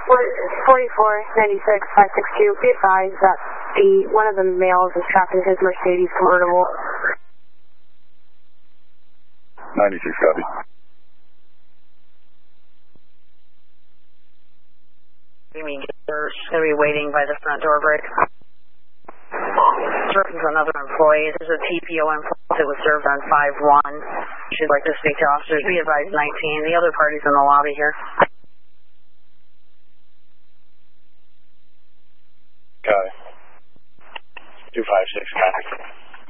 4496-562, be advised that one of the males is trapped in his Mercedes convertible. 96, copy. You mean they're going to be waiting by the front door break? This is another employee. This is a TPO employee that was served on 5-1. She'd like to speak to officers. Be advised 19. The other party's in the lobby here.